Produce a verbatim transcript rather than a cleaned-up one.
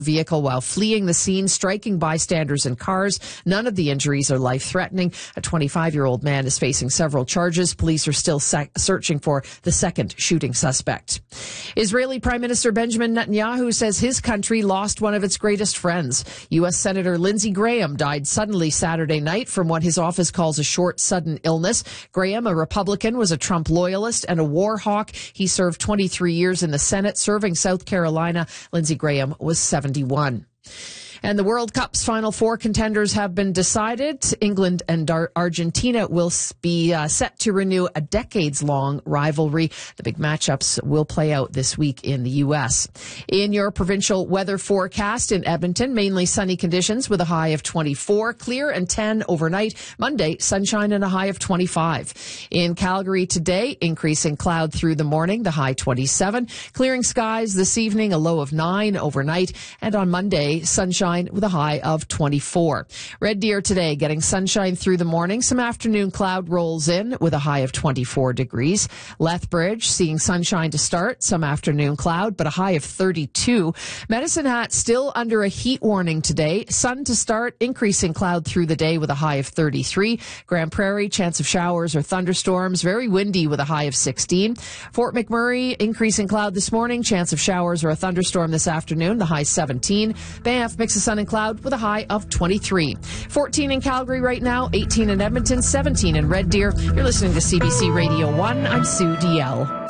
vehicle while fleeing the scene, striking bystanders and cars. None of the injuries are life-threatening. A twenty-five-year-old man is facing several charges. Police are still sec- searching for the second shooting suspect. Israeli Prime Minister Benjamin Netanyahu says his country lost one of its greatest friends. U S Senator Lindsey Graham died suddenly Saturday night from what his office calls a short, sudden illness. Graham, a Republican, was a Trump loyalist and a war hawk. He served twenty-three years in the Senate, serving South Carolina. Lindsey Graham was seventy-one. And the World Cup's Final Four contenders have been decided. England and Ar- Argentina will be uh, set to renew a decades-long rivalry. The big matchups will play out this week in the U S. In your provincial weather forecast in Edmonton, mainly sunny conditions with a high of twenty-four, clear and ten overnight. Monday, sunshine and a high of twenty-five. In Calgary today, increasing cloud through the morning, the high twenty-seven. Clearing skies this evening, a low of nine overnight. And on Monday, sunshine with a high of twenty-four. Red Deer today getting sunshine through the morning. Some afternoon cloud rolls in with a high of twenty-four degrees. Lethbridge seeing sunshine to start, some afternoon cloud, but a high of thirty-two. Medicine Hat still under a heat warning today. Sun to start, increasing cloud through the day with a high of thirty-three. Grand Prairie, chance of showers or thunderstorms, very windy with a high of sixteen. Fort McMurray, increasing cloud this morning, chance of showers or a thunderstorm this afternoon, the high seventeen. Banff, mix of sun and cloud with a high of twenty-three. fourteen in Calgary right now, eighteen in Edmonton, seventeen in Red Deer. You're listening to C B C Radio one. I'm Sue D L.